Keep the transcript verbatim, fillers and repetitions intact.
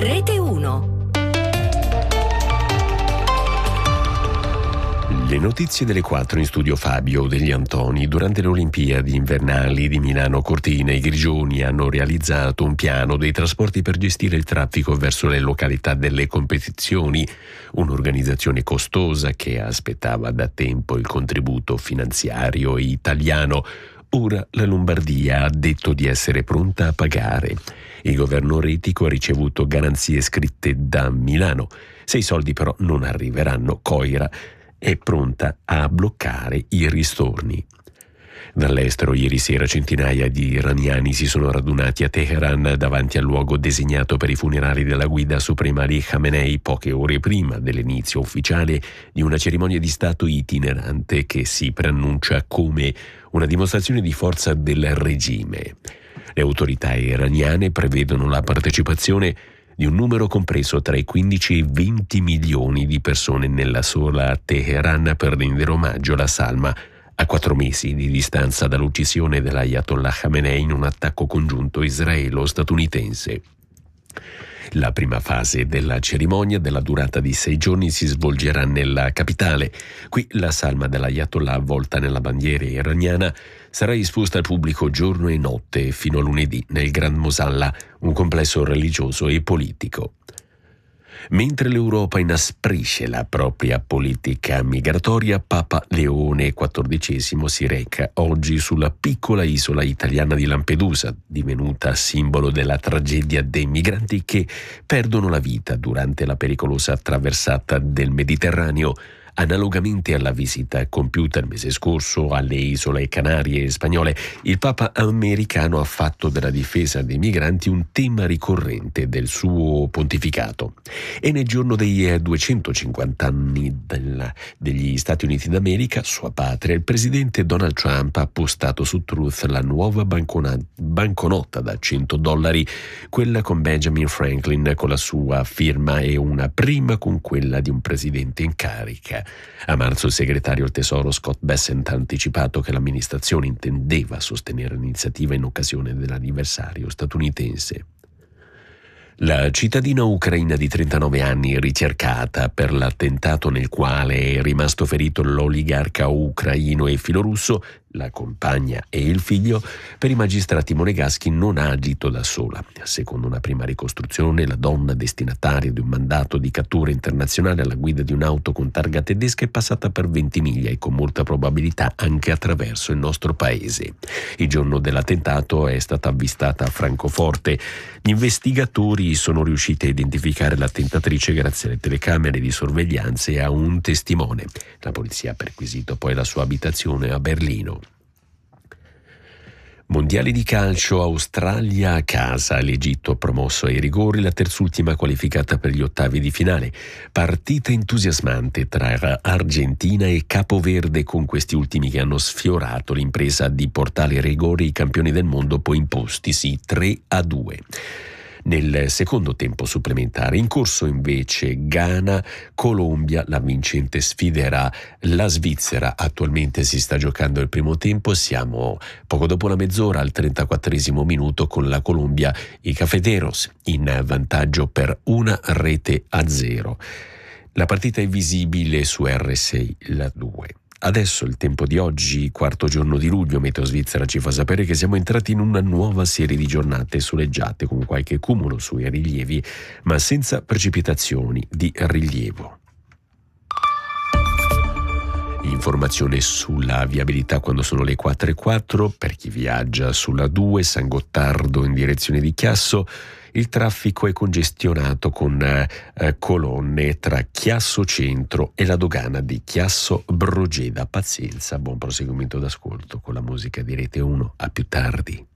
Rete uno. Le notizie delle quattro in studio Fabio Degli Antoni. Durante le Olimpiadi invernali di Milano Cortina, i Grigioni hanno realizzato un piano dei trasporti per gestire il traffico verso le località delle competizioni, un'organizzazione costosa che aspettava da tempo il contributo finanziario italiano. Ora la Lombardia ha detto di essere pronta a pagare. Il governo retico ha ricevuto garanzie scritte da Milano. Se i soldi però non arriveranno, Coira è pronta a bloccare i ristorni. Dall'estero ieri sera centinaia di iraniani si sono radunati a Teheran davanti al luogo designato per i funerali della guida suprema Ali Khamenei, poche ore prima dell'inizio ufficiale di una cerimonia di Stato itinerante che si preannuncia come una dimostrazione di forza del regime. Le autorità iraniane prevedono la partecipazione di un numero compreso tra i quindici e i venti milioni di persone nella sola Teheran per rendere omaggio alla salma a quattro mesi di distanza dall'uccisione dell'Ayatollah Khamenei in un attacco congiunto israelo-statunitense. La prima fase della cerimonia, della durata di sei giorni, si svolgerà nella capitale. Qui la salma dell'Ayatollah, avvolta nella bandiera iraniana, sarà esposta al pubblico giorno e notte fino a lunedì nel Grand Mosalla, un complesso religioso e politico. Mentre l'Europa inasprisce la propria politica migratoria, Papa Leone quattordicesimo si reca oggi sulla piccola isola italiana di Lampedusa, divenuta simbolo della tragedia dei migranti che perdono la vita durante la pericolosa traversata del Mediterraneo. Analogamente alla visita compiuta il mese scorso alle isole Canarie e spagnole, il Papa americano ha fatto della difesa dei migranti un tema ricorrente del suo pontificato. E nel giorno dei duecentocinquanta anni del, degli Stati Uniti d'America, sua patria, il presidente Donald Trump ha postato su Truth la nuova bancona, banconota da cento dollari, quella con Benjamin Franklin con la sua firma e una prima con quella di un presidente in carica. A marzo il segretario al Tesoro Scott Bessent ha anticipato che l'amministrazione intendeva sostenere l'iniziativa in occasione dell'anniversario statunitense. La cittadina ucraina di trentanove anni, ricercata per l'attentato nel quale è rimasto ferito l'oligarca ucraino e filorusso, la compagna e il figlio, per i magistrati monegaschi non ha agito da sola. Secondo una prima ricostruzione, la donna destinataria di un mandato di cattura internazionale alla guida di un'auto con targa tedesca è passata per Ventimiglia e con molta probabilità anche attraverso il nostro paese. Il giorno dell'attentato è stata avvistata a Francoforte. Gli investigatori sono riusciti a identificare l'attentatrice grazie alle telecamere di sorveglianza e a un testimone. La polizia ha perquisito poi la sua abitazione a Berlino. Mondiali di calcio, Australia a casa, l'Egitto promosso ai rigori, la terzultima qualificata per gli ottavi di finale. Partita entusiasmante tra Argentina e Capoverde, con questi ultimi che hanno sfiorato l'impresa di portare ai rigori i campioni del mondo poi impostisi tre a due. Nel secondo tempo supplementare, in corso invece Ghana-Colombia, la vincente sfiderà la Svizzera. Attualmente si sta giocando il primo tempo, siamo poco dopo la mezz'ora al trentaquattresimo minuto con la Colombia, i Cafeteros in vantaggio per una rete a zero. La partita è visibile su R sei, la due. Adesso il tempo di oggi, quarto giorno di luglio, Meteo Svizzera ci fa sapere che siamo entrati in una nuova serie di giornate soleggiate con qualche cumulo sui rilievi, ma senza precipitazioni di rilievo. Informazione sulla viabilità quando sono le quattro e quattro, per chi viaggia sulla due, San Gottardo in direzione di Chiasso. Il traffico è congestionato con eh, colonne tra Chiasso Centro e la dogana di Chiasso Brogeda. Pazienza, buon proseguimento d'ascolto con la musica di Rete uno. A più tardi.